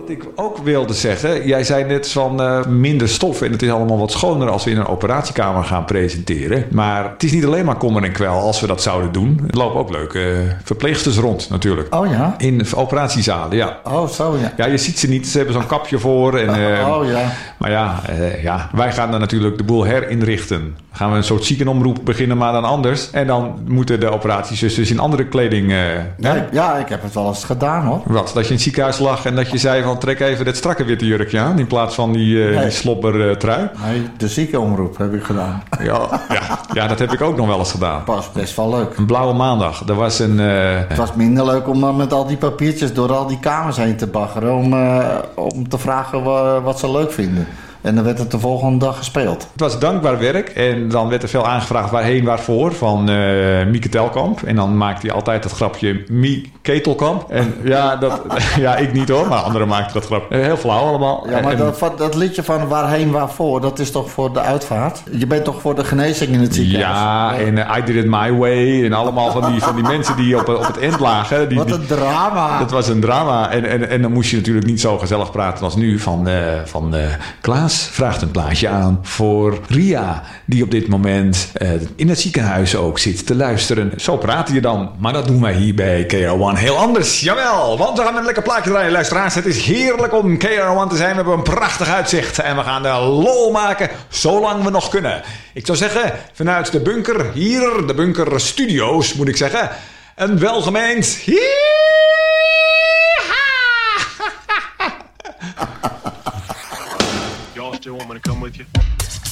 Wat ik ook wilde zeggen, jij zei net van minder stof en het is allemaal wat schoner als we in een operatiekamer gaan presenteren. Maar het is niet alleen maar kommer en kwel als we dat zouden doen. Er lopen ook leuke verpleegsters rond natuurlijk. Oh ja? In operatiezalen, ja. Oh, zo ja. Ja, je ziet ze niet. Ze hebben zo'n kapje voor. En, ja. Maar ja, wij gaan dan natuurlijk de boel herinrichten. Dan gaan we een soort ziekenomroep beginnen, maar dan anders. En dan moeten de operatiezusters in andere kleding... Ja, ik heb het wel eens gedaan hoor. Wat? Dat je in het ziekenhuis lag en dat je zei van trek even dit strakke witte jurkje aan in plaats van die slobbertrui? Nee, de ziekenomroep heb ik gedaan. Ja, dat heb ik ook nog wel eens gedaan. Was best wel leuk. Een blauwe maandag. Er was een... Het was minder leuk om dan met al die papiertjes door al die kamers heen te baggeren om te vragen wat ze leuk vinden. En dan werd het de volgende dag gespeeld. Het was dankbaar werk. En dan werd er veel aangevraagd waarheen, waarvoor. Van Mieke Telkamp. En dan maakte hij altijd het grapje Mie Ketelkamp. En ja, ik niet hoor. Maar anderen maakten dat grapje. Heel flauw allemaal. Ja, maar dat liedje van waarheen, waarvoor, dat is toch voor de uitvaart? Je bent toch voor de genezing in het ziekenhuis? Ja, en I did it my way. En allemaal van die mensen die op het eind lagen. Wat een drama. Dat was een drama. En dan moest je natuurlijk niet zo gezellig praten als nu. Van Klaas vraagt een plaatje aan voor Ria, die op dit moment in het ziekenhuis ook zit te luisteren. Zo praten je dan. Maar dat doen wij hier bij KR1 heel anders. Jawel, want we gaan met een lekker plaatje draaien, luisteraars. Het is heerlijk om KR1 te zijn. We hebben een prachtig uitzicht en we gaan de lol maken zolang we nog kunnen. Ik zou zeggen, vanuit de bunker hier, de bunker studio's moet ik zeggen, een welgemeend Y'all still want me to come with you?